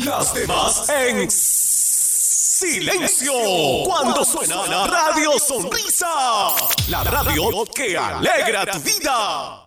Las demás en silencio. Cuando suena la Radio Sonrisa. La radio que alegra tu vida.